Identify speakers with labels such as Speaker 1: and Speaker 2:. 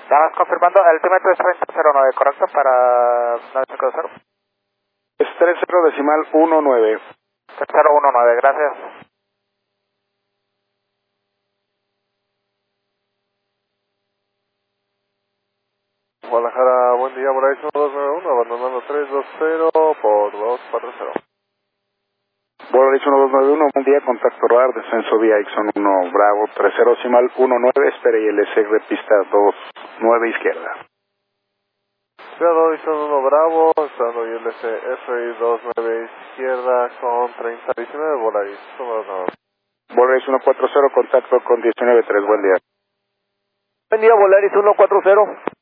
Speaker 1: Nada más confirmando, el altimetro es 3009, ¿correcto? Para 950.
Speaker 2: Es 30.19.
Speaker 1: 3019, gracias.
Speaker 3: Guadalajara, buen día, Volaris 1291, abandonando 320 por 240.
Speaker 2: Volaris 1291, buen día, contacto radar, descenso vía Ixon 1 Bravo 30.19, espere ILS, repista 29 izquierda.
Speaker 3: Cuidado, Ixon 1 Bravo, estando ILS FI 29 izquierda con 3019, Volaris 129.
Speaker 2: Volaris 140, contacto con 19.3, buen día.
Speaker 4: Buen día, Volaris 140.